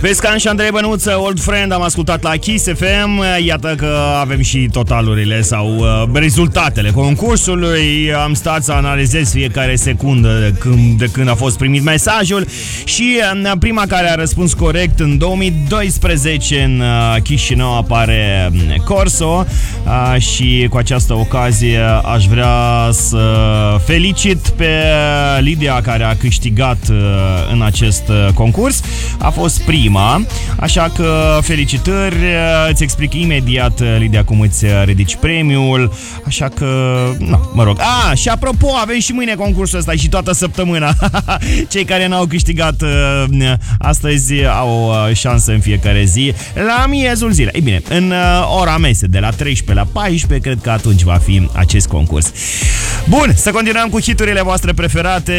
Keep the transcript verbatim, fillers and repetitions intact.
Vescan și Andrei Bănuță, Old Friend, am ascultat la Kiss F M. Iată că avem și totalurile sau uh, rezultatele concursului. Am stat să analizez fiecare secundă de când, de când a fost primit mesajul. Și uh, prima care a răspuns corect în două mii doisprezece în uh, Chișinău apare Corso. uh, Și cu această ocazie aș vrea să felicit pe Lidia, care a câștigat uh, în acest uh, concurs. A fost prima, așa că felicitări. Îți explic imediat, Lidia, cum îți ridici premiul. Așa că, na, mă rog. A, și apropo, avem și mâine concursul ăsta și toată săptămâna. Cei care n-au câștigat uh, astăzi au uh, șansă în fiecare zi la miezul zilei. Ei bine, în uh, ora mese, de la treisprezece la paisprezece, cred că atunci va fi acest concurs. Bun, să continuăm cu hiturile voastre preferate.